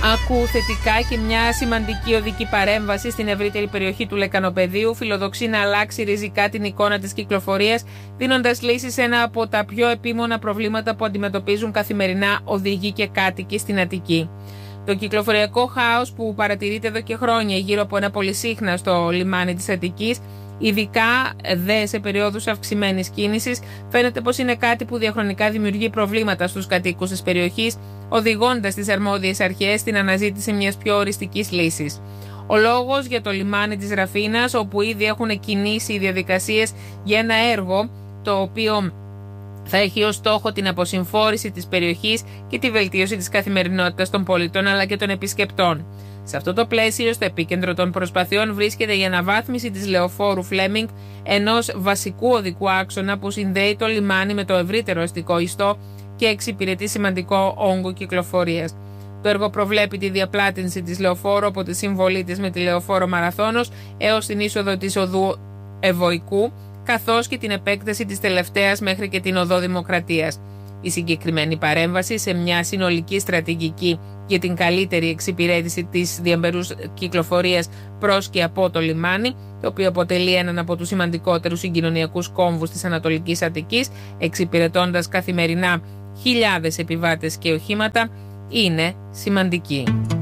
Άκου θετικά και μια σημαντική οδική παρέμβαση στην ευρύτερη περιοχή του Λεκανοπεδίου φιλοδοξεί να αλλάξει ριζικά την εικόνα της κυκλοφορίας, δίνοντας λύση σε ένα από τα πιο επίμονα προβλήματα που αντιμετωπίζουν καθημερινά οδηγοί και κάτοικοι στην Αττική. Το κυκλοφοριακό χάος που παρατηρείται εδώ και χρόνια γύρω από ένα πολυσύχναστο λιμάνι της Αττικής, ειδικά δε σε περιόδους αυξημένης κίνησης, φαίνεται πως είναι κάτι που διαχρονικά δημιουργεί προβλήματα στους κατοίκους της περιοχής, οδηγώντας τις αρμόδιες αρχές στην αναζήτηση μιας πιο οριστικής λύσης. Ο λόγος για το λιμάνι της Ραφίνας, όπου ήδη έχουν κινήσει οι διαδικασίες για ένα έργο το οποίο θα έχει ως στόχο την αποσυμφόρηση της περιοχής και τη βελτίωση της καθημερινότητας των πολιτών αλλά και των επισκεπτών. Σε αυτό το πλαίσιο, στο επίκεντρο των προσπαθειών βρίσκεται η αναβάθμιση της λεωφόρου Φλέμινγκ, ενός βασικού οδικού άξονα που συνδέει το λιμάνι με το ευρύτερο αστικό ιστό και εξυπηρετεί σημαντικό όγκο κυκλοφορίας. Το έργο προβλέπει τη διαπλάτυνση της λεωφόρου από τη συμβολή της με τη λεωφόρο Μαραθώνος έως την είσοδο της οδού Ευωικού, καθώς και την επέκταση της τελευταίας μέχρι και την οδό Δημοκρατίας. Η συγκεκριμένη παρέμβαση σε μια συνολική στρατηγική για την καλύτερη εξυπηρέτηση της διαμπερούς κυκλοφορίας προς και από το λιμάνι, το οποίο αποτελεί έναν από τους σημαντικότερους συγκοινωνιακούς κόμβους της Ανατολικής Αττικής, εξυπηρετώντας καθημερινά χιλιάδες επιβάτες και οχήματα, είναι σημαντική.